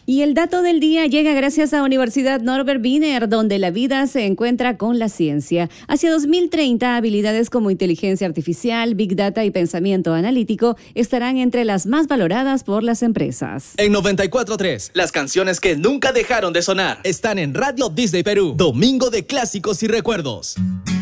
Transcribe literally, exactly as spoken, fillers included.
Y el dato del día llega gracias a Universidad Norbert Wiener, donde la vida se encuentra con la ciencia. Hacia dos mil treinta, habilidades como inteligencia artificial, big data y pensamiento analítico estarán entre las más valoradas por las empresas. En noventa y cuatro punto tres, las canciones que nunca dejaron de sonar están en Radio Disney Perú. Domingo de clásicos y recuerdos.